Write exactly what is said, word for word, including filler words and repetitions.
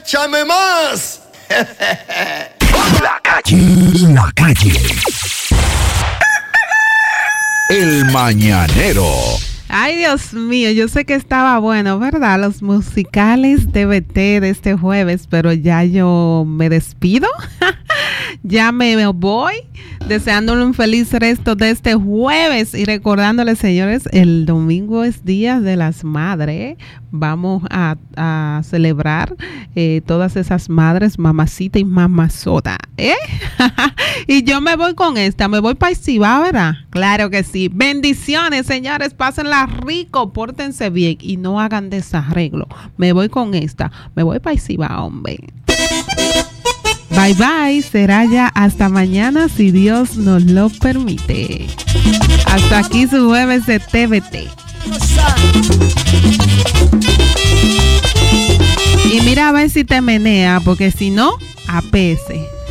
¡Échame más! La calle, la calle. El mañanero. Ay, Dios mío, yo sé que estaba bueno, ¿verdad? Los musicales D V T de este jueves, pero ya yo me despido. Ya me voy, deseándole un feliz resto de este jueves y recordándoles, señores, el domingo es Día de las Madres. Vamos a, a celebrar eh, todas esas madres, mamacita y mamazota, ¿eh? Y yo me voy con esta, me voy para el Cibao, ¿verdad? Claro que sí. Bendiciones, señores, pásenla rico, pórtense bien y no hagan desarreglo. Me voy con esta, me voy para el Cibao, hombre. Bye bye, será ya hasta mañana si Dios nos lo permite. Hasta aquí su jueves de T V T. Y mira a ver si te menea, porque si no, apese.